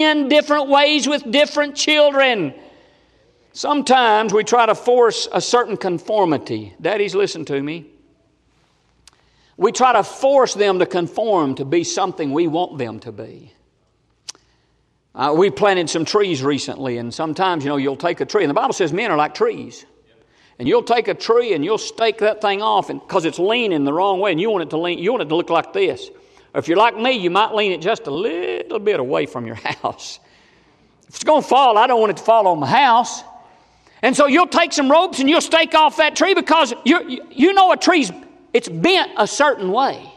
10 different ways with different children. Sometimes we try to force a certain conformity. Daddies, listen to me. We try to force them to conform to be something we want them to be. We planted some trees recently, and sometimes, you'll take a tree, and the Bible says men are like trees. And you'll take a tree and you'll stake that thing off because it's leaning the wrong way, and you want it to look like this. Or if you're like me, you might lean it just a little bit away from your house. If it's going to fall, I don't want it to fall on my house. And so you'll take some ropes and you'll stake off that tree because you know a tree's, it's bent a certain way.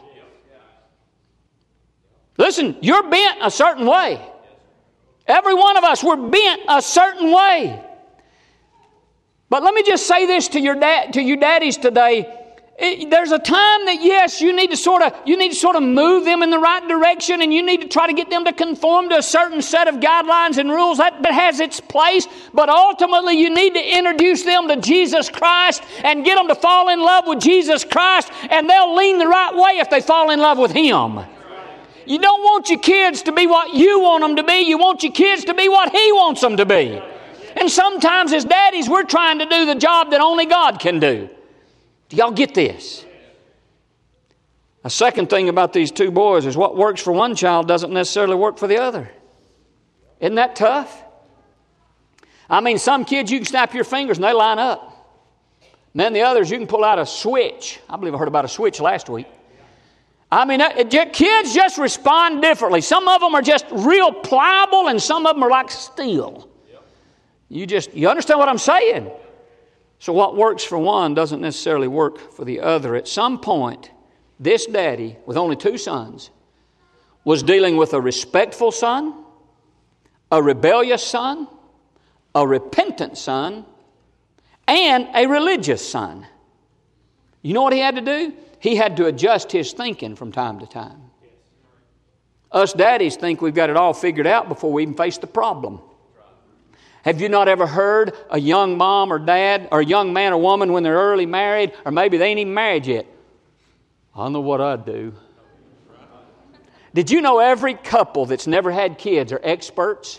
Listen, you're bent a certain way. Every one of us, we're bent a certain way. But let me just say this to you daddies today. There's a time that, yes, you need to sort of move them in the right direction, and you need to try to get them to conform to a certain set of guidelines and rules. That has its place. But ultimately, you need to introduce them to Jesus Christ and get them to fall in love with Jesus Christ, and they'll lean the right way if they fall in love with Him. You don't want your kids to be what you want them to be. You want your kids to be what He wants them to be. And sometimes as daddies, we're trying to do the job that only God can do. Do y'all get this? A second thing about these two boys is what works for one child doesn't necessarily work for the other. Isn't that tough? I mean, some kids you can snap your fingers and they line up. And then the others you can pull out a switch. I believe I heard about a switch last week. I mean, kids just respond differently. Some of them are just real pliable and some of them are like steel. You understand what I'm saying? So what works for one doesn't necessarily work for the other. At some point, this daddy, with only two sons, was dealing with a respectful son, a rebellious son, a repentant son, and a religious son. You know what he had to do? He had to adjust his thinking from time to time. Us daddies think we've got it all figured out before we even face the problem. Have you not ever heard a young mom or dad or a young man or woman when they're early married, or maybe they ain't even married yet? I know what I'd do. Did you know every couple that's never had kids are experts?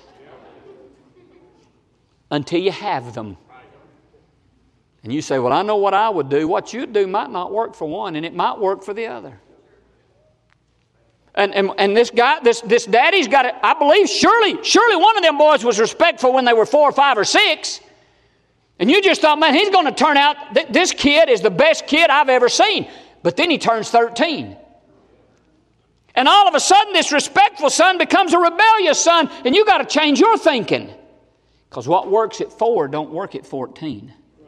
Until you have them. And you say, well, I know what I would do. What you'd do might not work for one, and it might work for the other. And this guy, this daddy's got it. I believe surely one of them boys was respectful when they were 4 or 5 or 6. And you just thought, man, he's going to turn out, this kid is the best kid I've ever seen. But then he turns 13. And all of a sudden, this respectful son becomes a rebellious son, and you got to change your thinking. Because what works at 4 don't work at 14.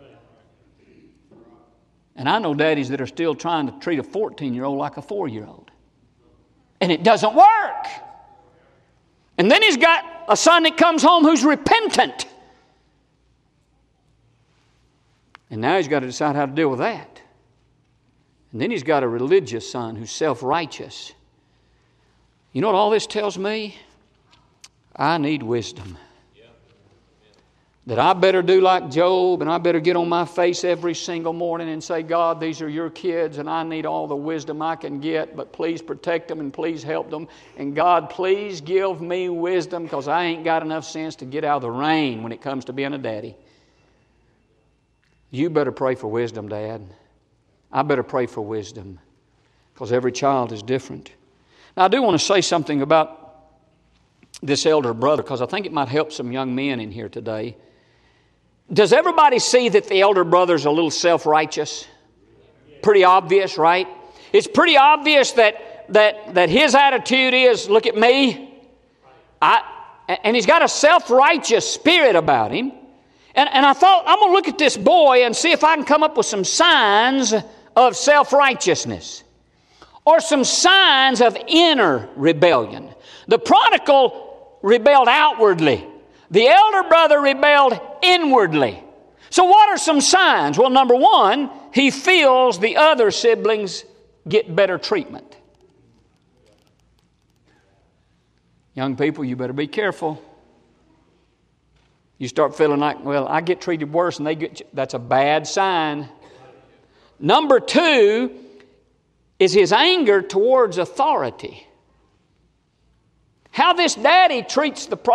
And I know daddies that are still trying to treat a 14-year-old like a 4-year-old. And it doesn't work. And then he's got a son that comes home who's repentant. And now he's got to decide how to deal with that. And then he's got a religious son who's self-righteous. You know what all this tells me? I need wisdom. That I better do like Job, and I better get on my face every single morning and say, God, these are your kids, and I need all the wisdom I can get, but please protect them and please help them. And God, please give me wisdom, because I ain't got enough sense to get out of the rain when it comes to being a daddy. You better pray for wisdom, Dad. I better pray for wisdom, because every child is different. Now, I do want to say something about this elder brother, because I think it might help some young men in here today. Does everybody see that the elder brother's a little self-righteous? Pretty obvious, right? It's pretty obvious that his attitude is, look at me. And he's got a self-righteous spirit about him. And I thought, I'm going to look at this boy and see if I can come up with some signs of self-righteousness. Or some signs of inner rebellion. The prodigal rebelled outwardly. The elder brother rebelled inwardly. So what are some signs? Well, number one, he feels the other siblings get better treatment. Young people, you better be careful. You start feeling like, well, I get treated worse and they get, that's a bad sign. Number two is his anger towards authority. How this daddy treats the